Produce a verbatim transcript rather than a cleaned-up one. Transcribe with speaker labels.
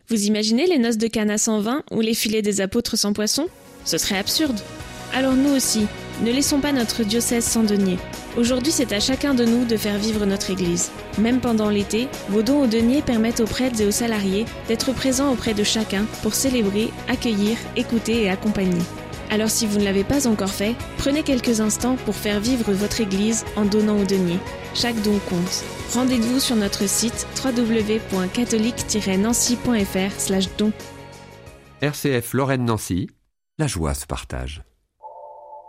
Speaker 1: Vous imaginez les noces de Cana sans vin ou les filets des apôtres sans poisson ? Ce serait absurde. Alors nous aussi, ne laissons pas notre diocèse sans denier. Aujourd'hui, c'est à chacun de nous de faire vivre notre Église. Même pendant l'été, vos dons aux deniers permettent aux prêtres et aux salariés d'être présents auprès de chacun pour célébrer, accueillir, écouter et accompagner. Alors si vous ne l'avez pas encore fait, prenez quelques instants pour faire vivre votre Église en donnant aux deniers. Chaque don compte. Rendez-vous sur notre site w w w point catholique tiret nancy point f r slash don.
Speaker 2: R C F Lorraine Nancy, la joie se partage.